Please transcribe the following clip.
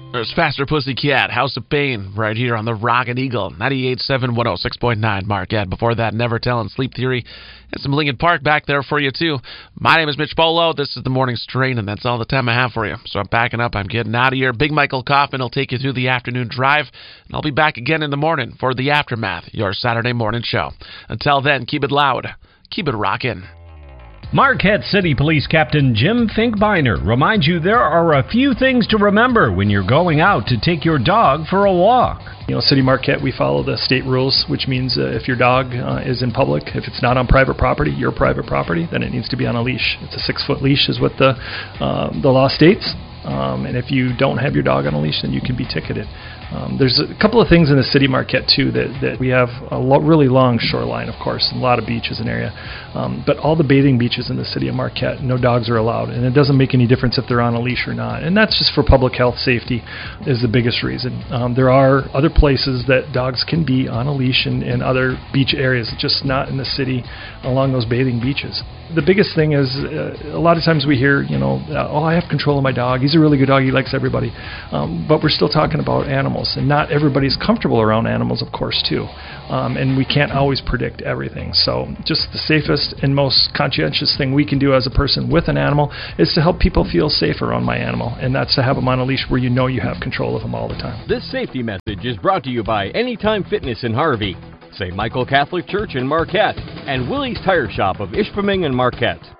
There's Faster Pussycat, House of Pain, right here on the Rocket Eagle, 98.7, 106.9 Marquette. Before that, Never Tellin' Sleep Theory, and some Linkin Park back there for you, too. My name is Mitch Polo. This is the Morning Strain, and that's all the time I have for you. So I'm packing up. I'm getting out of here. Big Michael Kaufman will take you through the afternoon drive, and I'll be back again in the morning for The Aftermath, your Saturday morning show. Until then, keep it loud. Keep it rockin'. Marquette City Police Captain Jim Finkbeiner reminds you there are a few things to remember when you're going out to take your dog for a walk. City Marquette, we follow the state rules, which means if your dog is in public, if it's not on private property, your private property, then it needs to be on a leash. It's a 6-foot leash is what the law states. And if you don't have your dog on a leash, then you can be ticketed. There's a couple of things in the city of Marquette, too, that we have a really long shoreline, of course, and a lot of beaches in the area. But all the bathing beaches in the city of Marquette, no dogs are allowed. And it doesn't make any difference if they're on a leash or not. And that's just for public health safety is the biggest reason. There are other places that dogs can be on a leash in other beach areas, just not in the city along those bathing beaches. The biggest thing is a lot of times we hear, I have control of my dog. He's a really good dog. He likes everybody. But we're still talking about animals, and not everybody's comfortable around animals, of course, too. And we can't always predict everything. So just the safest and most conscientious thing we can do as a person with an animal is to help people feel safe around my animal, and that's to have them on a leash where you know you have control of them all the time. This safety message is brought to you by Anytime Fitness in Harvey, St. Michael Catholic Church in Marquette, and Willie's Tire Shop of Ishpeming and Marquette.